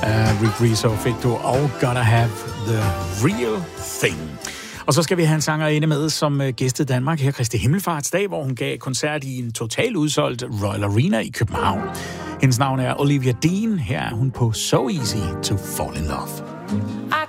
Rick Rizzo fik du, og Gotta Have the Real Thing. Og så skal vi have en sangerinde med, som gæstede Danmark her Kristi Himmelfartsdag, hvor hun gav koncert i en totalt udsolgt Royal Arena i København. Hendes navn er Olivia Dean. Her er hun på So Easy to Fall in Love. I